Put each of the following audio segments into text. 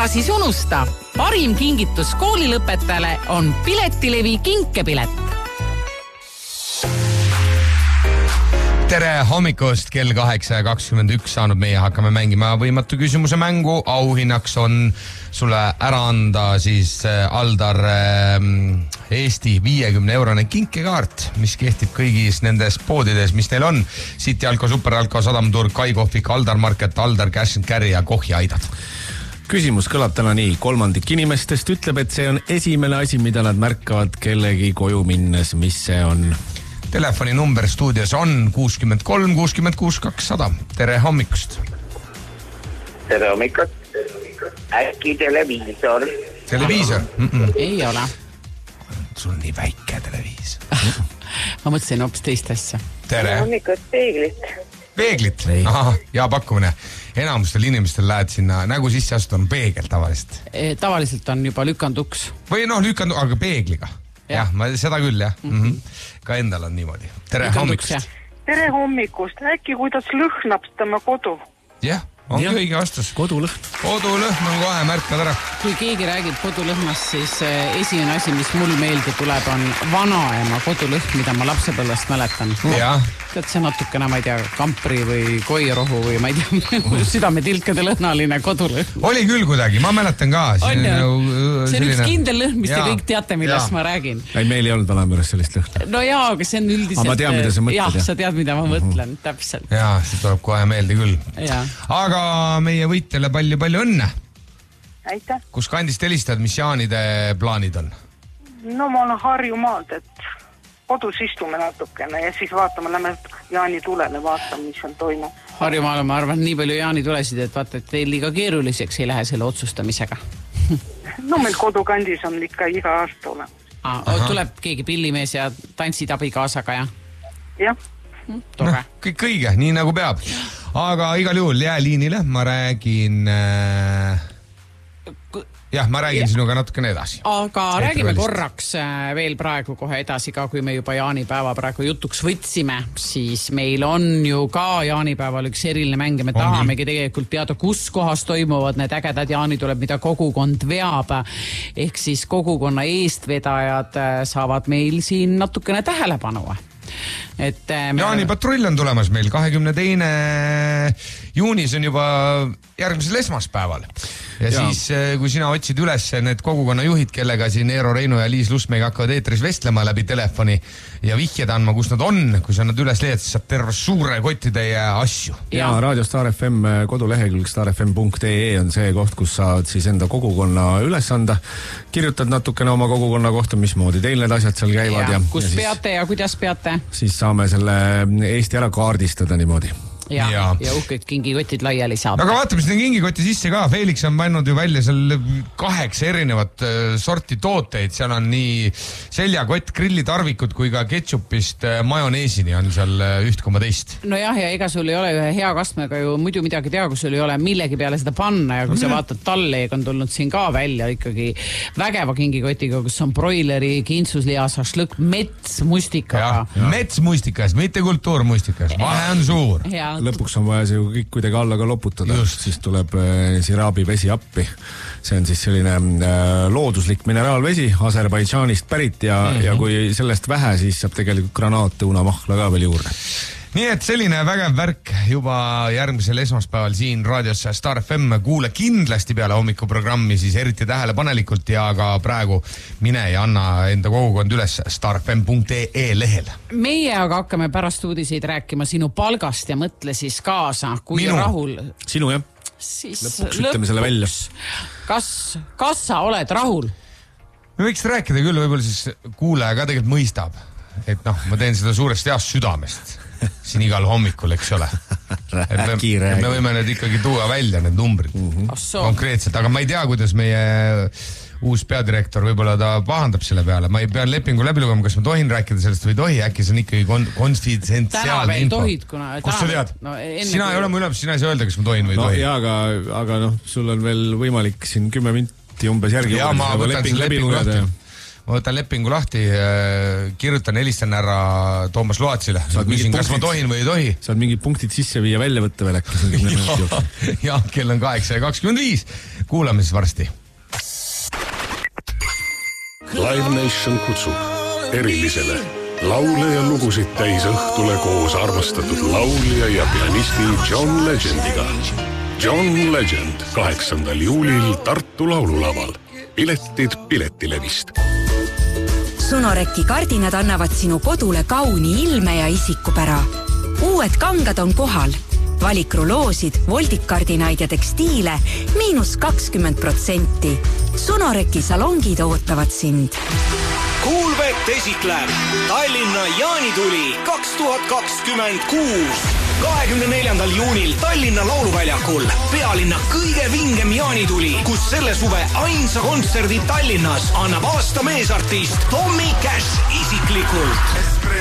Ära siis unusta, parim kingitus koolilõpetajale on Piletilevi kinkepilet. Tere hommikust, kell 8:21 saanud meie hakkame mängima võimatu küsimuse mängu. Auhinnaks on sulle ära anda siis Aldar Eesti 50-eurone kinkekaart, mis kehtib kõigis nendes poodides, mis neil on. City Alko, Super Alko, Sadamturg, Kai Kohvik, Aldar Market, Aldar Cash & Carry ja Kohjiaidad. Küsimus kõlab täna nii. 1/3 inimestest ütleb, et see on esimene asi, mida nad märkavad kellegi koju minnes. Mis see on? Telefoninumber stuudios on 63 66 200. Tere hommikust. Tere hommikust. Äkki televiisor? Televiisor? Ei ole. Sul on nii väike televiisor. Ma mõtlesin hoopis teist asja. Tere hommikust, peeglit. Peeglit? Aha, hea pakkumine. Enamustel inimestel lähed sinna nägu sisse astuda on peegel tavaliselt. Tavaliselt on juba lükanduks. Või lükandu, aga peegliga. Jah, seda küll, jah. Ka endal on niimoodi. Tere hommikust. Tere hommikust. Äkki kuidas lõhnab tema kodu? Jah, ongi õige vastus. Kodulõhn. Kodulõhn on kohe märkad ära. Kui keegi räägib kodulõhnast, siis esimene asi, mis mul meelde tuleb, on vanaema kodulõhn, mida ma lapsepõlvest mäletan. Tead, see natukene, ma ei tea, kampri või koirohu või ma ei tea, südametilkade lõhnaline kodulõhn. Oli küll kuidagi, ma mäletan ka. See on üks kindel lõhn, mis te kõik teate, millest ma räägin. Ei, meil ei olnud vanaema juures sellist lõhna. No jaa, aga see on üldiselt... Aga ma tean, mida sa mõtled. Jah, sa tead, mida ma mõtlen, täpselt. Jaa, see tuleb kohe meelde küll. Aga meie võitjale palju õnne. Aitäh. Kus kandist helistad, mis jaanide plaanid on? No ma olen Harjumaalt, et kodus istume natukene ja siis vaatame, lähme jaanitulele, vaatame, mis on toimub. Harjumaal ma arvan, nii palju jaanitulesid, et vaata, et teil liiga keeruliseks ei lähe selle otsustamisega. No meil kodukandis on ikka iga aasta olemas. Tuleb keegi pillimees ja tantsid abikaasaga, jah? Tore. Kõik õige, nii nagu peab. Aga igal juhul jää liinile, ma räägin... Jah, ma räägin sinuga natukene edasi. Aga räägime korraks veel praegu kohe edasi ka, kui me juba jaanipäeva praegu jutuks võtsime, siis meil on ju ka jaanipäeval üks eriline mäng ja me tahamegi tegelikult teada, kus kohas toimuvad need ägedad jaanituled, mida kogukond veab. Ehk siis kogukonna eestvedajad saavad meil siin natukene tähelepanu. Jaanipatrull on tulemas meil 22. juunis on juba järgmisel esmaspäeval. Ja siis, kui sina otsid üles need kogukonna juhid, kellega siin Eero Reinu ja Liis Lusmega hakkavad eetris vestlema läbi telefoni ja vihjed andma, kus nad on, kui sa nad üles leiad, siis saab terve suure kotitäie asju. Ja Raadio Star FM kodulehekülg starfm.ee on see koht, kus saad siis enda kogukonna üles anda. Kirjutad natukene oma kogukonna kohta, mismoodi teil need asjad seal käivad. Ja kus peate ja kuidas peate? Siis saame selle Eesti ära kaardistada niimoodi. Ja uhked kingikotid laiali saab. Aga vaatame seda kingikoti sisse ka. Felix on pannud ju välja seal 8 erinevat sorti tooteid. Seal on nii seljakott, grillitarvikud kui ka ketšupist majoneesini on seal 1,1. No jah, ja ega sul ei ole ühe hea kastmega ju muidu midagi teha, kui sul ei ole millegi peale seda panna ja kui sa vaatad talleeg on tulnud siin ka välja ikkagi vägeva kingikotiga, kus on broileri, kintsusliha, šašlõk, metsmustikaga. Metsmustikas, mitte kultuurmustikas. Vahe on suur. Lõpuks on vaja see kõik kuidagi alla ka loputada. Siis tuleb siraabi vesi appi. See on siis selline looduslik mineraalvesi Aserbaidžaanist pärit ja kui sellest vähe, siis saab tegelikult granaate unamahla ka veel juurde. Nii et selline vägev värk juba järgmisel esmaspäeval siin raadios Star FM. Kuule kindlasti peale hommikuprogrammi siis eriti tähelepanelikult ja ka praegu mine ja anna enda kogukond üles starfm.ee lehel. Meie aga hakkame pärast uudiseid rääkima sinu palgast ja mõtle siis kaasa, kui rahul... Sinu jah. Siis lõpuks ütleme selle välja. Kas sa oled rahul? Me võiks rääkida küll, võib-olla siis kuulaja ka tegelikult mõistab, et ma teen seda suuresti heast südamest. Siin igal hommikul, eks ole. Me võime need ikkagi tuua välja, need numbrid konkreetselt, aga ma ei tea, kuidas meie uus peadirektor võib-olla ta pahandab selle peale. Ma ei pea lepingu läbi lugema, kas ma tohin rääkida sellest või tohi, äkki see on ikkagi konfidentsiaalne info. Kus sa tead? Sina ei ole mu ülemus, sina ei saa öelda, kas ma tohin või tohi. Aga sul on veel võimalik siin 10 minti umbes järgi. Ja ma võtan selle lepingu lahti. ma võtan lepingu lahti, kirjutan, helistan härra Toomas Loatsile. Küsin, kas ma tohin või ei tohi. Saad mingid punktid sisse viia, välja võtta veel äkki. Ja, kell on 8:25. Kuulame siis varsti. Live Nation kutsub erilisele laule ja lugusid täis õhtule koos armastatud laulja ja pianisti John Legendiga. John Legend 8. juulil Tartu laululaval. Piletid Piletilevist. Sunoreki kardinad annavad sinu kodule kauni ilme ja isikupära. Uued kangad on kohal. Valikruloosid, voldikardinaid ja tekstiile –20%. Sunoreki salongid ootavad sind. Kuulbett esitleb Tallinna jaanituli 2026. 24. juunil Tallinna lauluväljakul pealinna kõige vingem jaanituli, kus selle suve ainsa kontserdi Tallinnas annab aasta meesartist Tommy Cash isiklikult.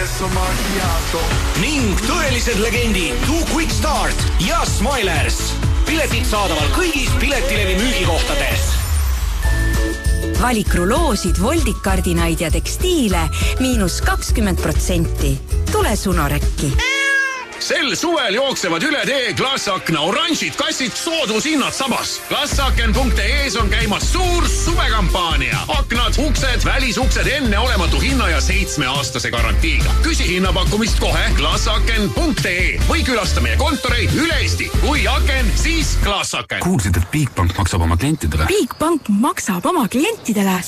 Ning tõelised legendid Too Quick Start ja Smilers. Piletid saadaval kõigis Piletilevi müügikohtades. Valikruloosid, voldikardinaid ja tekstiile –20%. Tule Sunorekki. Sel suvel jooksevad üle tee Glassakna oranžid kassid soodushinnad sabas. Glassaken.ee on käimas suur suvekampaania. Aknad, uksed, välisuksed enne olematu hinna ja 7-aastase garantiiga. Küsi hinnapakkumist kohe Glassaken.ee või külasta meie kontoreid üle Eesti. Kui aken, siis Glassaken. Kuulsid, et Bigbank maksab oma klientidele? Bigbank maksab oma klientidele